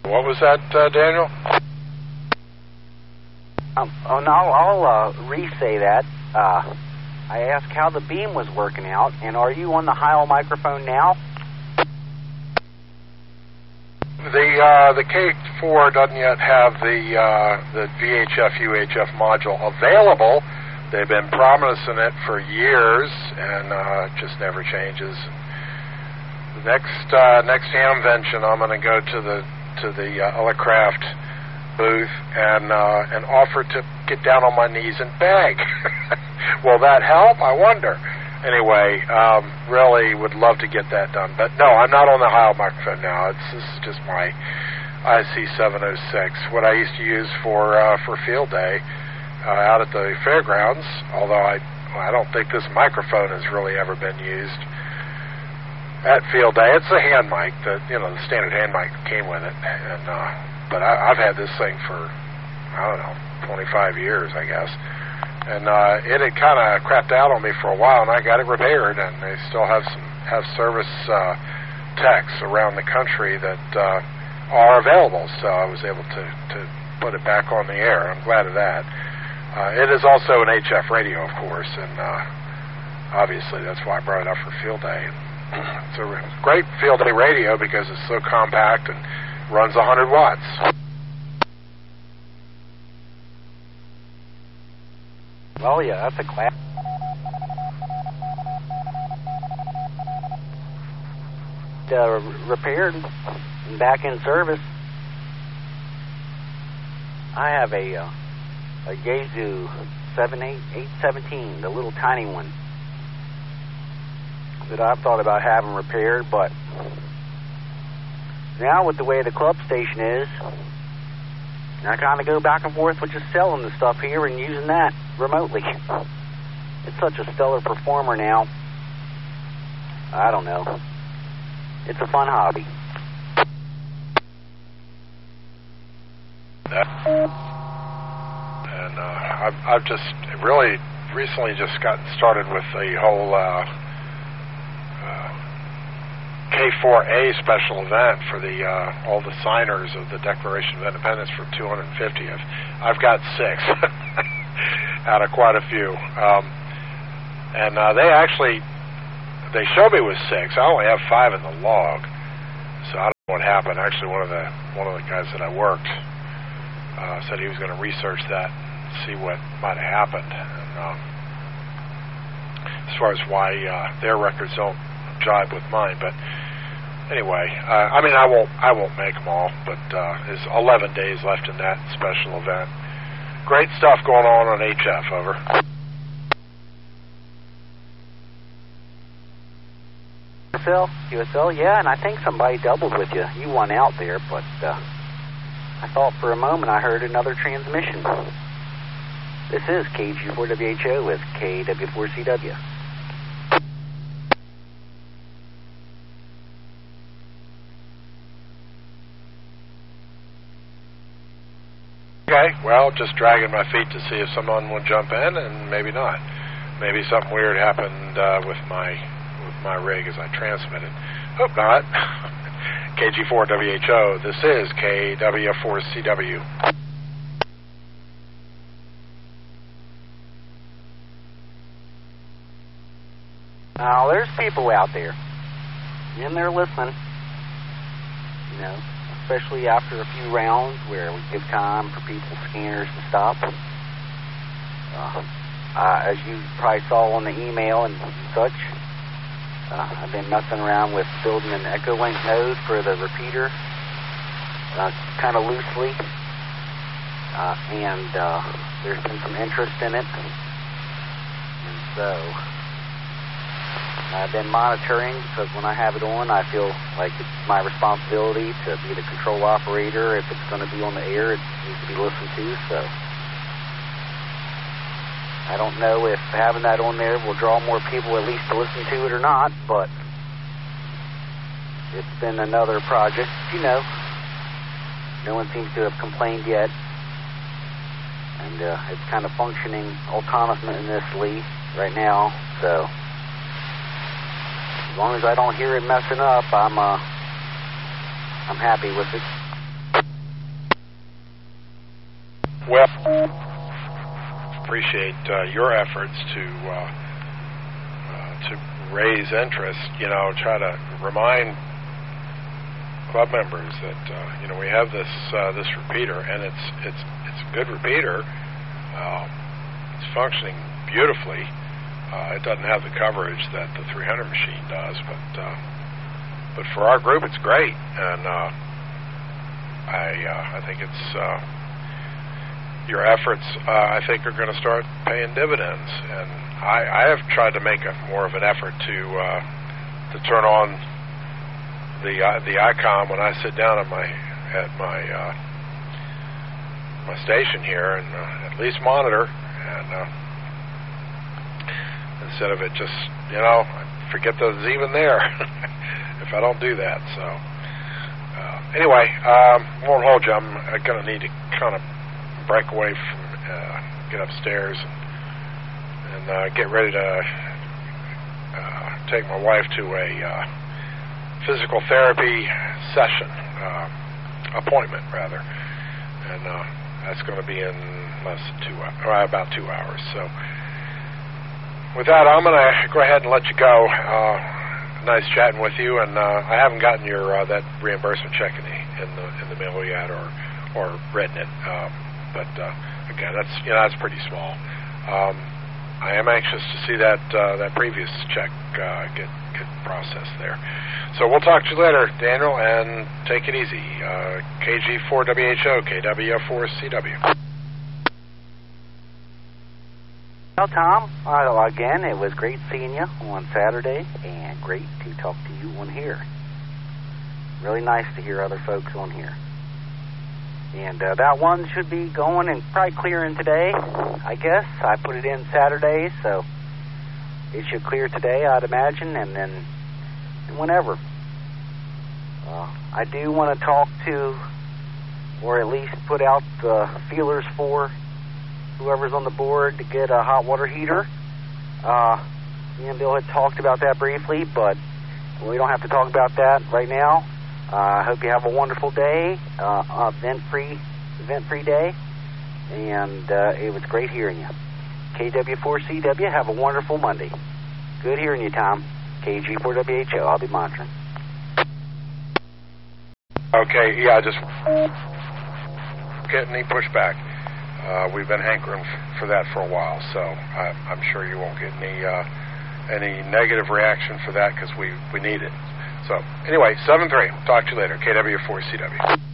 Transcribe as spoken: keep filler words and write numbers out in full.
What was that, uh, Daniel? Um, oh, no, I'll uh, re-say that. Uh, I asked how the beam was working out, and are you on the Heil microphone now? The uh, the K four doesn't yet have the uh, the V H F U H F module available. They've been promising it for years, and uh, it just never changes. The next uh, next Hamvention, I'm going to go to the to the uh, Elecraft booth and uh, and offer to get down on my knees and beg. Will that help? I wonder. Anyway, um, really would love to get that done. But no, I'm not on the Heil microphone now. It's this is just my I C seven oh six, what I used to use for uh, for field day uh, out at the fairgrounds. Although I I don't think this microphone has really ever been used at field day. It's a hand mic, that you know, the standard hand mic that came with it. And uh, but I, I've had this thing for I don't know twenty-five years, I guess. And uh, it had kind of crapped out on me for a while, and I got it repaired. And they still have some have service uh, techs around the country that uh, are available. So I was able to, to put it back on the air. I'm glad of that. Uh, it is also an H F radio, of course, and uh, obviously that's why I brought it up for field day. It's a great field day radio because it's so compact and runs one hundred watts. Oh, yeah, that's a class. Uh, repaired and back in service. I have a uh, a Yaesu seven eight eight seventeen, the little tiny one, that I've thought about having repaired, but now with the way the club station is, I kind of go back and forth with just selling the stuff here and using that remotely. It's such a stellar performer now. I don't know. It's a fun hobby. And uh, I've, I've just really recently just gotten started with the whole uh, uh, K four A special event for the uh, all the signers of the Declaration of Independence for two hundred fiftieth. I've got six out of quite a few, um, and uh, they actually they showed me with six. I only have five in the log, so I don't know what happened. Actually, one of the one of the guys that I worked uh, said he was going to research that, and see what might have happened, and, um, as far as why uh, their records don't jibe with mine, but. Anyway, uh, I mean, I won't, I won't make them all, but uh, there's eleven days left in that special event. Great stuff going on on H F, over. U S L, U S L, yeah, and I think somebody doubled with you. You won out there, but uh, I thought for a moment I heard another transmission. This is K G four W H O with K W four C W. Okay, well, just dragging my feet to see if someone would jump in, and maybe not. Maybe something weird happened uh, with my with my rig as I transmitted. Hope not. K G four W H O, this is K W four C W. Now, there's people out there, and they're listening, you know, especially after a few rounds where we give time for people's scanners to stop. Uh, uh, as you probably saw on the email and such, uh, I've been messing around with building an Echolink node for the repeater, uh, kind of loosely, uh, and uh, there's been some interest in it, and so I've been monitoring, because when I have it on, I feel like it's my responsibility to be the control operator. If it's going to be on the air, it needs to be listened to, so I don't know if having that on there will draw more people at least to listen to it or not, but it's been another project. You know, no one seems to have complained yet, and uh, it's kind of functioning autonomously right now, so as long as I don't hear it messing up, I'm uh, I'm happy with it. appreciate uh, your efforts to uh, uh, to raise interest. You know, try to remind club members that uh, you know we have this uh, this repeater, and it's it's it's a good repeater. Uh, it's functioning beautifully. Uh, it doesn't have the coverage that the three hundred machine does, but uh, but for our group, it's great, and uh, I uh, I think it's uh, your efforts. Uh, I think are going to start paying dividends, and I, I have tried to make a more of an effort to uh, to turn on the uh, the icon when I sit down at my at my uh, my station here, and uh, at least monitor, and uh, instead of it just, you know, I forget that it's even there if I don't do that. So uh, anyway, um, won't hold you. I'm going to need to kind of break away from, uh, get upstairs and, and uh, get ready to uh, take my wife to a uh, physical therapy session, uh, appointment rather, and uh, that's going to be in less than two, or about two hours. So with that, I'm going to go ahead and let you go. Uh, nice chatting with you, and uh, I haven't gotten your uh, that reimbursement check in the in the, in the mail yet, or or written it. Um, but uh, again, that's you know that's pretty small. Um, I am anxious to see that uh, that previous check uh, get get processed there. So we'll talk to you later, Daniel, and take it easy. Uh, K G four W H O, K W F four C W. Well, Tom, uh, again, it was great seeing you on Saturday, and great to talk to you on here. Really nice to hear other folks on here. And uh, that one should be going and probably clearing today, I guess. I put it in Saturday, so it should clear today, I'd imagine, and then whenever. Uh, I do want to talk to, or at least put out the feelers for whoever's on the board to get a hot water heater. Uh, me and Bill had talked about that briefly, but we don't have to talk about that right now. I uh, hope you have a wonderful day, uh, event-free, event-free day, and uh, it was great hearing you. K W four C W, have a wonderful Monday. Good hearing you, Tom. K G four W H O, I'll be monitoring. Okay, yeah, just get any pushback. Uh, we've been hankering f- for that for a while, so I, I'm sure you won't get any uh, any negative reaction for that because we, we need it. So anyway, seven three. Talk to you later. K W four C W.